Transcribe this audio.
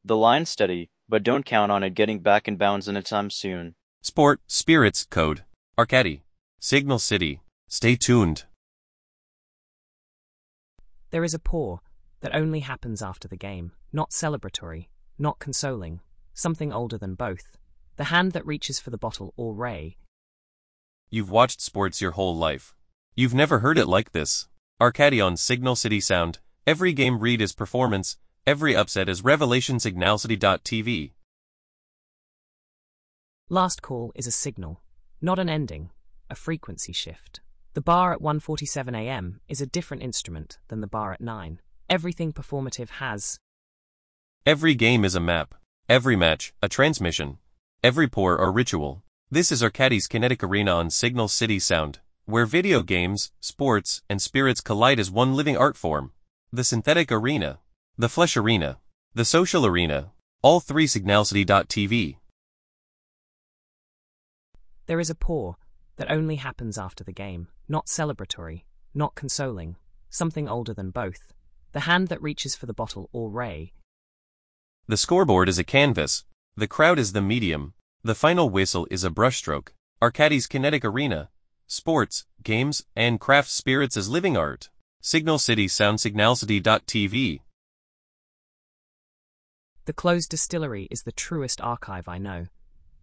The line's steady, but don't count on it getting back in bounds anytime soon. Sport, Spirits, Code, Arcady, Signal City. Stay tuned. There is a pour that only happens after the game, not celebratory, not consoling, something older than both. The hand that reaches for the bottle or ray. You've watched sports your whole life. You've never heard it like this. Arcady on Signal City Sound. Every game read is performance, every upset is revelation. Signalcity.tv. Last call is a signal, not an ending, a frequency shift. The bar at 1:47 a.m. is a different instrument than the bar at 9. Everything performative has. Every game is a map. Every match, a transmission. Every pour a ritual. This is Arcady's Kinetic Arena on Signal City Sound, where video games, sports, and spirits collide as one living art form. The synthetic arena, the flesh arena, the social arena, all three. Signalcity.tv. There is a pour that only happens after the game, not celebratory, not consoling, something older than both. The hand that reaches for the bottle or ray. The scoreboard is a canvas. The crowd is the medium. The final whistle is a brushstroke. Arcady's Kinetic Arena. Sports, games, and craft spirits as living art. Signal City Sound. Signalcity.tv. The closed distillery is the truest archive I know.